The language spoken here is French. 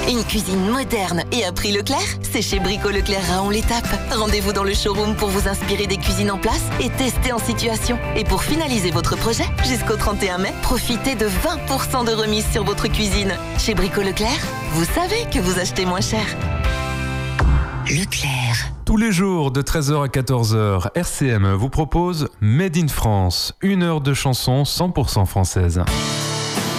Une cuisine moderne et à prix Leclerc, c'est chez Brico Leclerc Raon-l'Étape. Rendez-vous dans le showroom pour vous inspirer des cuisines en place et tester en situation. Et pour finaliser votre projet, jusqu'au 31 mai, profitez de 20% de remise sur votre cuisine. Chez Brico Leclerc, vous savez que vous achetez moins cher. Leclerc. Tous les jours de 13h à 14h, RCM vous propose Made in France, 1 heure de chansons 100% françaises.